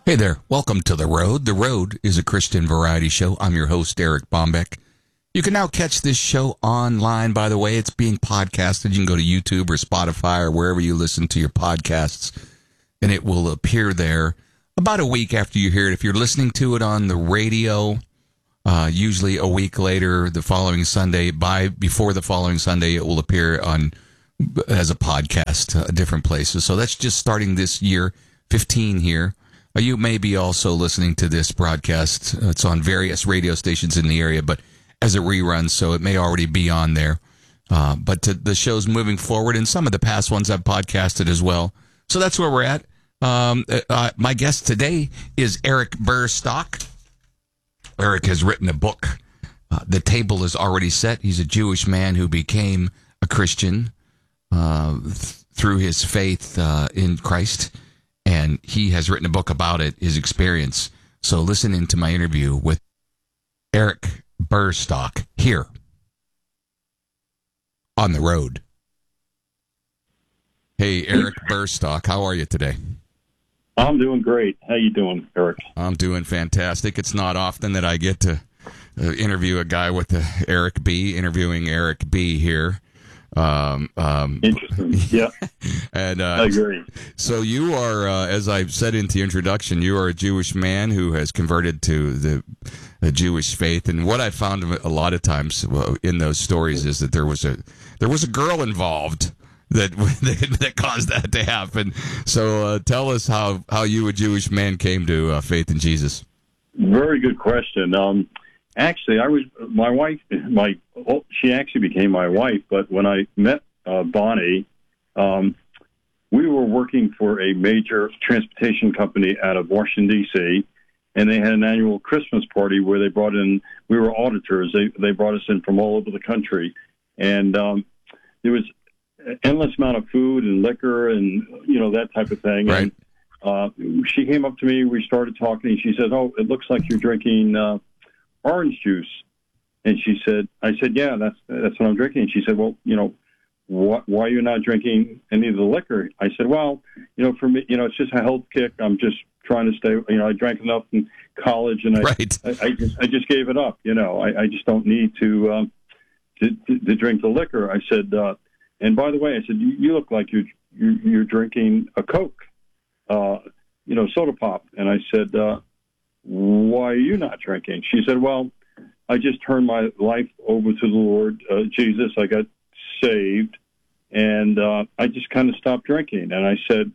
Hey there, welcome to The Road. The Road is a Christian variety show. I'm your host, Eric Bombeck. You can now catch this show online, by the way. It's being podcasted. You can go to YouTube or Spotify or wherever you listen to your podcasts, and it will appear there about a week after you hear it. If you're listening to it on the radio, usually a week later, the following Sunday, before the following Sunday, it will appear on as a podcast, different places. So that's just starting this year, 15 here. You may be also listening to this broadcast. It's on various radio stations in the area, but as a rerun, so it may already be on there. But the show's moving forward, and some of the past ones I've podcasted as well. So that's where we're at. My guest today is Eric Burstock. Eric has written a book. The Table is Already Set. He's a Jewish man who became a Christian through his faith in Christ. And he has written a book about it, his experience. So listen into my interview with Eric Burstock here on The Road. Hey, Eric Burstock, how are you today? I'm doing great. How you doing, Eric? I'm doing fantastic. It's not often that I get to interview a guy with the Eric B, interviewing Eric B here. Interesting. Yeah. And I agree. So you are, as I've said in the introduction, you are a Jewish man who has converted to the Jewish faith. And what I found a lot of times in those stories is that there was a girl involved that caused that to happen. So tell us how you, a Jewish man, came to faith in Jesus. Very good question. Actually, my wife. She actually became my wife. But when I met Bonnie, we were working for a major transportation company out of Washington D.C., and they had an annual Christmas party where they brought in. We were auditors. They brought us in from all over the country, and there was an endless amount of food and liquor and that type of thing. Right. And she came up to me. We started talking, and she said, "Oh, it looks like you're drinking orange juice." And I said, "Yeah, that's what I'm drinking." And she said, "Well, why are you not drinking any of the liquor?" I said, "Well, for me, it's just a health kick. I'm just trying to stay. I drank enough in college, and I just gave it up. I just don't need to drink the liquor." I said, and by the way, I said, you look like you're drinking a Coke, soda pop." And I said, "Why are you not drinking?" She said, "Well, I just turned my life over to the Lord Jesus. I got saved, and I just kind of stopped drinking." And I said,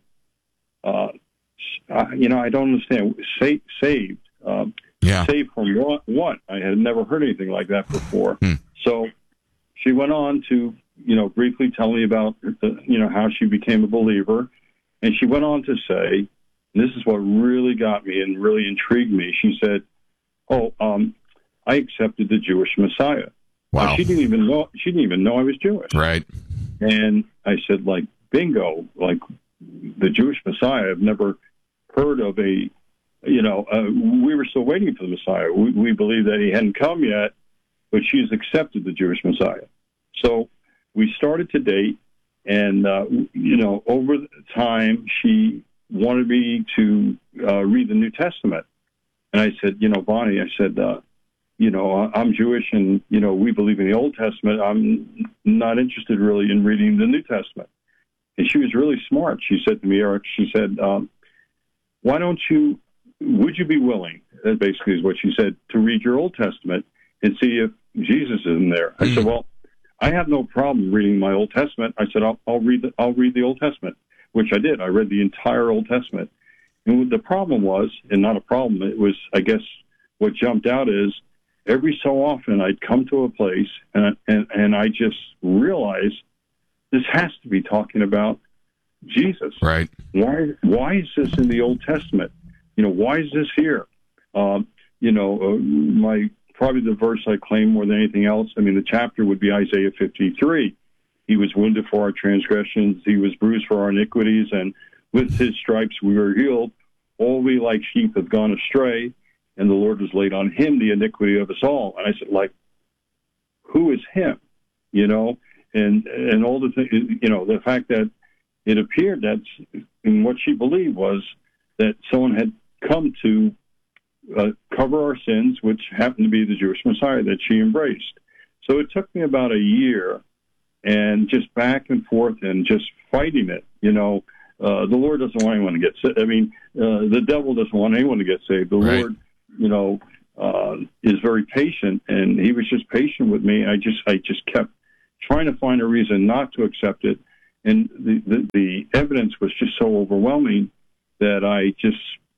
I don't understand. Saved? Saved from what? I had never heard anything like that before. So she went on to, briefly tell me about, how she became a believer. And she went on to say, and this is what really got me and really intrigued me. She said, I accepted the Jewish Messiah. Wow. Now, she didn't even know I was Jewish. Right. And I said, like, bingo, like the Jewish Messiah. I've never heard of we were still waiting for the Messiah. We believed that he hadn't come yet, but she's accepted the Jewish Messiah. So we started to date, and, over time, she wanted me to read the New Testament. And I said, Bonnie, I said, I'm Jewish, and, we believe in the Old Testament. I'm not interested really in reading the New Testament. And she was really smart. She said to me, Eric, she said, would you be willing, that basically is what she said, to read your Old Testament and see if Jesus is in there? I said, well, I have no problem reading my Old Testament. I said, I'll read the Old Testament, which I did. I read the entire Old Testament. And the problem was, and not a problem, it was, I guess, what jumped out is every so often I'd come to a place and I just realized this has to be talking about Jesus. Right. Why is this in the Old Testament? Why is this here? Probably the verse I claim more than anything else, the chapter would be Isaiah 53. He was wounded for our transgressions. He was bruised for our iniquities. And with his stripes we were healed. All we like sheep have gone astray, and the Lord has laid on him the iniquity of us all. And I said, who is him? And all the things, the fact that it appeared that, and what she believed was that someone had come to cover our sins, which happened to be the Jewish Messiah that she embraced. So it took me about a year, and just back and forth and just fighting it. The Lord doesn't want anyone to get saved. I mean, the devil doesn't want anyone to get saved. The Right. Lord, is very patient, and he was just patient with me. I just kept trying to find a reason not to accept it, and the evidence was just so overwhelming that I just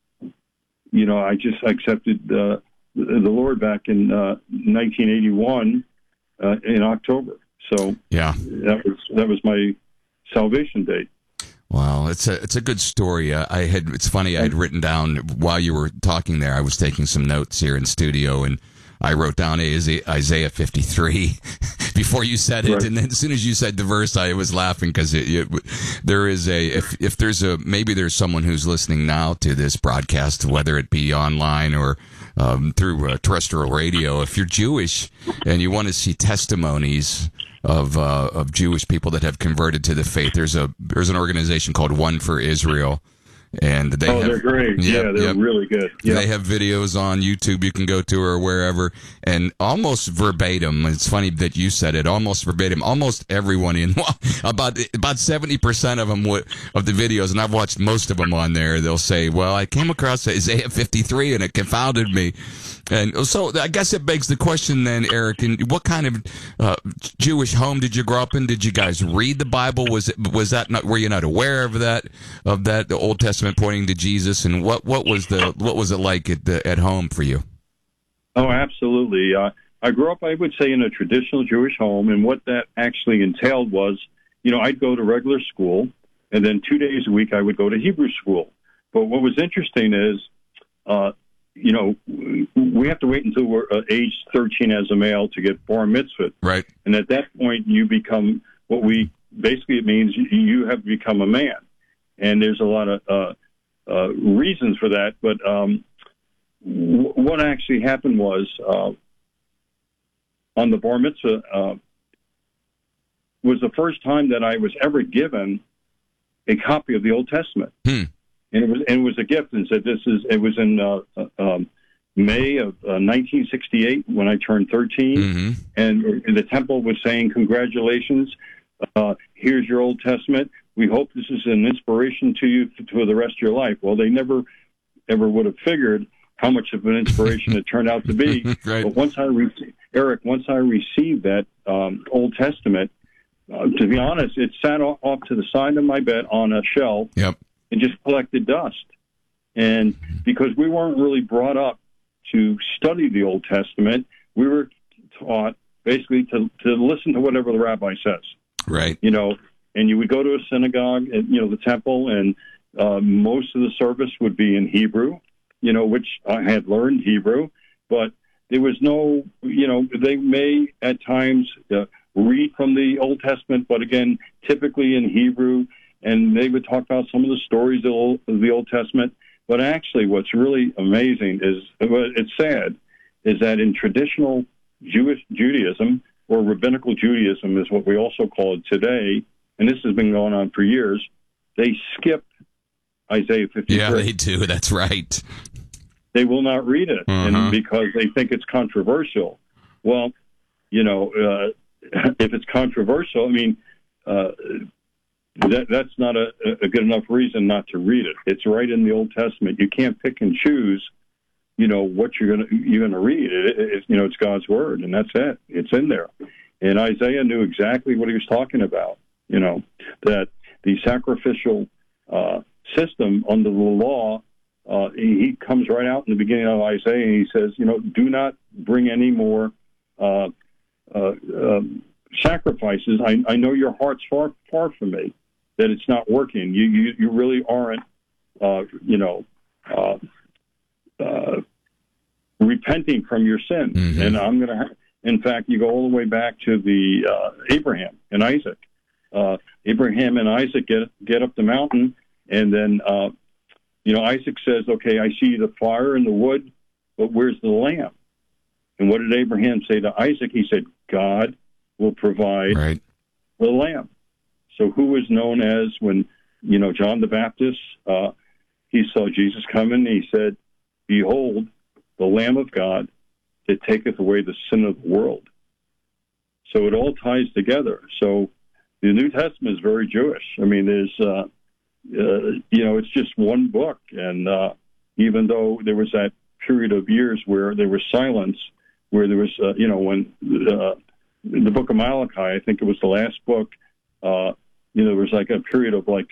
accepted the Lord back in 1981 in October. So Yeah. that was my salvation date. Wow, it's a good story. It's funny. I had written down while you were talking there. I was taking some notes here in studio, and I wrote down Isaiah 53 before you said it, Right. and then as soon as you said the verse, I was laughing because there is if there's maybe there's someone who's listening now to this broadcast, whether it be online or through terrestrial radio. If you're Jewish and you want to see testimonies of Jewish people that have converted to the faith, there's an organization called One for Israel, and They're great. Yep, They're yep. really good. Yep. They have videos on YouTube you can go to or wherever, and almost verbatim. It's funny that you said it. Almost verbatim. Almost everyone about 70% of them of the videos, and I've watched most of them on there. They'll say, "Well, I came across Isaiah 53 and it confounded me." And so I guess it begs the question then, Eric, and what kind of Jewish home did you grow up in? Did you guys read the Bible? Were you not aware of that the Old Testament pointing to Jesus? And what was it like at home for you? Oh, absolutely. I grew up, I would say, in a traditional Jewish home, and what that actually entailed was, I'd go to regular school, and then 2 days a week I would go to Hebrew school. But what was interesting is, we have to wait until we're age 13 as a male to get bar mitzvah. Right. And at that point, you become it means you have become a man. And there's a lot of reasons for that. But what actually happened was on the bar mitzvah was the first time that I was ever given a copy of the Old Testament. And it was a gift, and said it was in May of 1968 when I turned 13, Mm-hmm. and the temple was saying, "Congratulations, here's your Old Testament. We hope this is an inspiration to you for the rest of your life." Well, they never ever would have figured how much of an inspiration it turned out to be. Right. But once I received that Old Testament, to be honest, it sat off to the side of my bed on a shelf. Yep. And just collected dust. And because we weren't really brought up to study the Old Testament, we were taught basically to listen to whatever the rabbi says. Right. And you would go to a synagogue, and, the temple, and most of the service would be in Hebrew, which I had learned Hebrew, but there was no, they may at times read from the Old Testament, but again, typically in Hebrew. And they would talk about some of the stories of the Old Testament. But actually, what's really amazing it's sad, is that in traditional Judaism, or rabbinical Judaism is what we also call it today, and this has been going on for years, they skip Isaiah 53. Yeah, they do. That's right. They will not read it, Uh-huh. and because they think it's controversial. Well, if it's controversial, I mean, that's not a good enough reason not to read it. It's right in the Old Testament. You can't pick and choose, what you're gonna read. It's God's word, and that's it. It's in there. And Isaiah knew exactly what he was talking about. That the sacrificial system under the law. He comes right out in the beginning of Isaiah, and he says, do not bring any more sacrifices. I know your heart's far from me, that it's not working. You really aren't, repenting from your sin. Mm-hmm. And I'm going to, in fact, you go all the way back to the Abraham and Isaac. Abraham and Isaac get up the mountain, and then, Isaac says, "Okay, I see the fire and the wood, but where's the lamb?" And what did Abraham say to Isaac? He said, "God will provide Right. the lamb." So who was known as, when John the Baptist he saw Jesus coming. He said, "Behold, the Lamb of God that taketh away the sin of the world." So it all ties together. So the New Testament is very Jewish. I mean, there's, it's just one book. And even though there was that period of years where there was silence, where there was, when in the book of Malachi, I think it was the last book, there was like a period of like